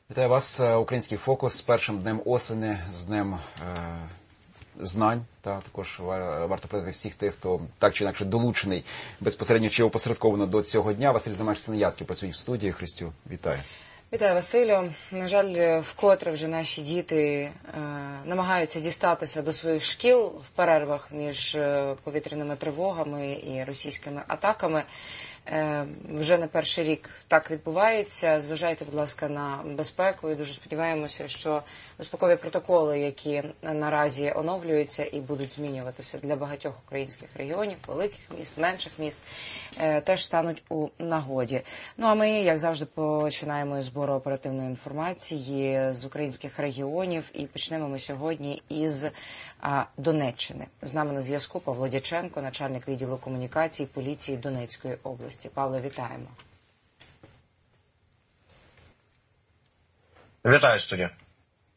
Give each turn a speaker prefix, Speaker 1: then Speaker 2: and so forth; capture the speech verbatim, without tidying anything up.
Speaker 1: Вітаю вас, Український фокус, з першим днем осені, з днем е, знань. Та також варто питати всіх тих, хто так чи інакше долучений безпосередньо чи опосередковано до цього дня. Василь Замаш-Синеяцький працює в студії. Христю, вітаю.
Speaker 2: Вітаю, Василю. На жаль, вкотре вже наші діти е, намагаються дістатися до своїх шкіл в перервах між повітряними тривогами і російськими атаками. Е, вже не перший рік так відбувається. Зважайте, будь ласка, на безпеку і дуже сподіваємося, що безпекові протоколи, які наразі оновлюються і будуть змінюватися для багатьох українських регіонів, великих міст, менших міст, е, теж стануть у нагоді. Ну а ми, як завжди, починаємо із збору оперативної інформації з українських регіонів і почнемо ми сьогодні із а, Донеччини. З нами на зв'язку Павло Дяченко, начальник відділу комунікації поліції Донецької області. Павло, вітаємо.
Speaker 3: Вітаю, студія.